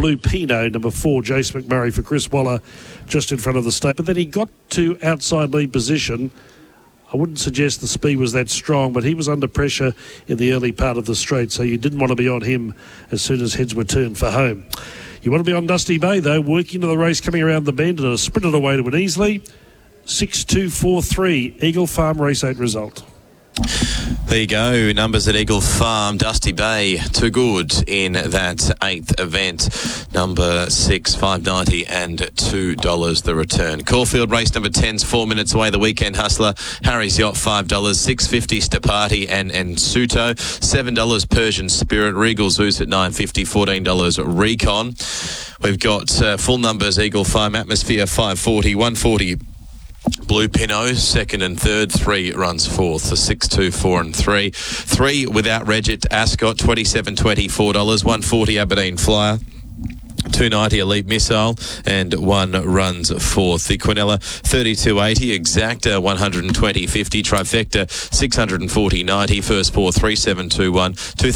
Blue Pinot, number 4, Jace McMurray for Chris Waller, just in front of the stake. But then he got to outside lead position. I wouldn't suggest the speed was that strong, but he was under pressure in the early part of the straight, so you didn't want to be on him as soon as heads were turned for home. You want to be on Dusty Bay, though, working to the race, coming around the bend, and sprinted away to it easily. 6-2-4-3, Eagle Farm Race 8 result. There you go, numbers at Eagle Farm. Dusty Bay, too good in that 8th event. Number 6, $5.90 and $2 the return. Caulfield race number 10's 4 minutes away. The Weekend Hustler, Harry's Yacht, $5, $6.50 Stapati and Suto, $7 Persian Spirit, Regal Zeus at $9.50, $14 Recon. We've got full numbers, Eagle Farm, Atmosphere, $5.40, $1.40 Blue Pinot, 2nd and 3rd, 3 runs 4th, so 6, 2, 4 and 3. 3 without Regit, Ascot, $27.20, $4, $1.40 Aberdeen Flyer, $2.90 Elite Missile, and 1 runs 4th. The Quinella, $32.80, Exacta, $120.50, Trifecta, $640.90, First 4, $3,721,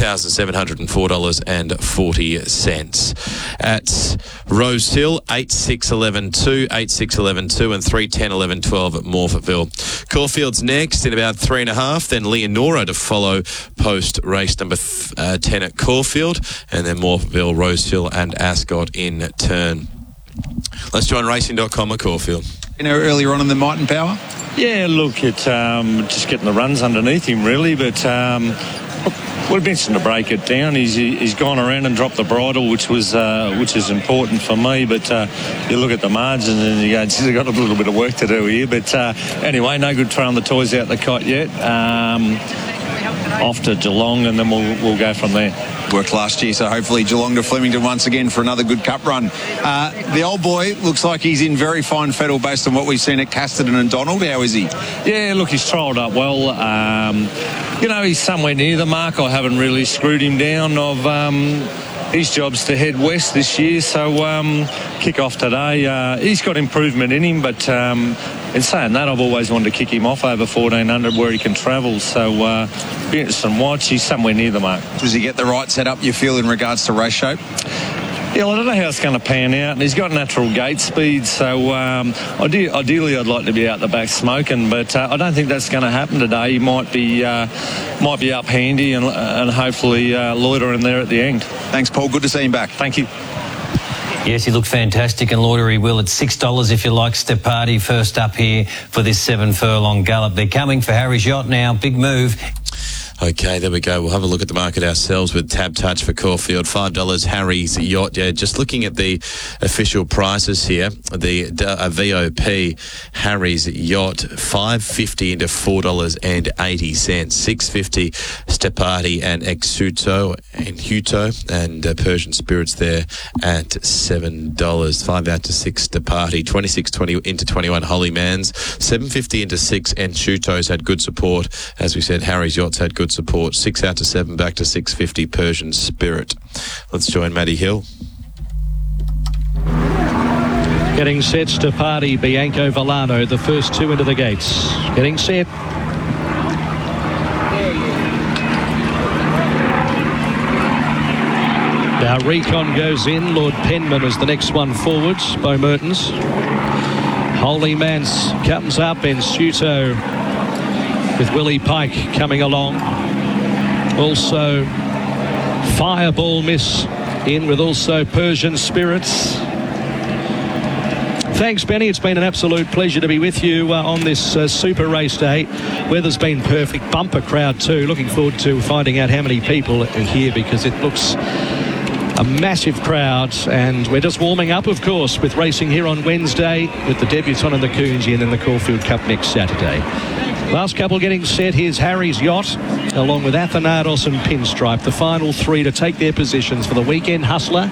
$2,704.40. At Rose Hill, 8-6-11-2, 8-6-11-2, and 3-10-11-12 at Morphettville. Caulfield's next in about 3.5, then Leonora to follow post race number 10 at Caulfield, and then Morphettville, Rose Hill and Ascot in turn. Let's join racing.com at Caulfield. Earlier on in the Might and Power? Yeah, look, it's just getting the runs underneath him, really, but would have been to break it down. He's gone around and dropped the bridle, which is important for me, but you look at the margins and you go, geez, I've got a little bit of work to do here, but anyway, no good throwing the toys out the cot yet. Off to Geelong, and then we'll go from there. Worked last year, so hopefully Geelong to Flemington once again for another good cup run. The old boy looks like he's in very fine fettle based on what we've seen at Casterton and Donald. How is he? Yeah, look, he's trialled up well. He's somewhere near the mark. I haven't really screwed him down. His job's to head west this year, so kick off today. He's got improvement in him, but in saying that, I've always wanted to kick him off over 1400 where he can travel, so be interesting to watch. He's somewhere near the mark. Does he get the right setup, you feel, in regards to race shape? Yeah, well, I don't know how it's going to pan out, and he's got natural gate speed, so ideally I'd like to be out the back smoking, but I don't think that's going to happen today. He might be up handy and hopefully loiter in there at the end. Thanks, Paul. Good to see him back. Thank you. Yes, he looked fantastic, and loiter he will at $6 if you like. Stepparty first up here for this 7 furlong gallop. They're coming for Harry's Yacht now. Big move. Okay, there we go. We'll have a look at the market ourselves with Tab Touch for Caulfield. $5 Harry's Yacht. Yeah, just looking at the official prices here. The VOP Harry's Yacht, $5.50 into $4.80. $6.50 Stepparty and Exuto and Huto, and Persian Spirits there at $7. 5 out to 6 Stepparty. 26.20 into 21 Holy Mans. $7.50 into 6 and Shuto's had good support. As we said, Harry's Yacht's had good support. 6 out to 7 back to $6.50 Persian Spirit. Let's join Matty Hill. Getting set, Stepparty, Bianco Villano, the first 2 into the gates. Getting set. Now Recon goes in. Lord Penman is the next one forwards. Bo Mertens. Holy Mans comes up, and Suto with Willie Pike coming along. Also Fireball Miss in with also Persian Spirits. Thanks, Benny. It's been an absolute pleasure to be with you on this Super Race Day. Weather's been perfect. Bumper crowd too. Looking forward to finding out how many people are here, because it looks a massive crowd, and we're just warming up, of course, with racing here on Wednesday with the debutant and the Coonji, and then the Caulfield Cup next Saturday. Last couple getting set. Here's Harry's Yacht along with Athanatos and Pinstripe, the final 3 to take their positions for the Weekend Hustler.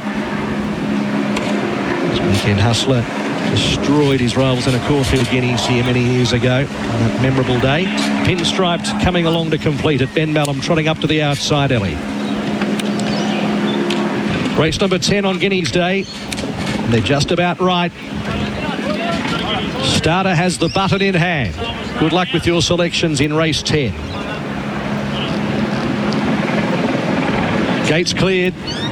This Weekend Hustler destroyed his rivals in a Caulfield Guineas here many years ago on a memorable day. Pinstriped coming along to complete it. Ben Mallam trotting up to the outside alley. Race number 10 on Guineas Day. They're just about right. Starter has the button in hand. Good luck with your selections in race 10. Gates cleared.